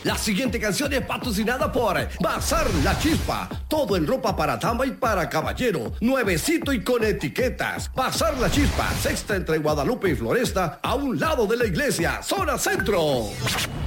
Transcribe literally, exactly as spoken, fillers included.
La siguiente canción es patrocinada por Bazar La Chispa. Todo en ropa para dama y para caballero. Nuevecito y con etiquetas. Bazar La Chispa, sexta entre Guadalupe y Floresta, a un lado de la iglesia. Zona Centro.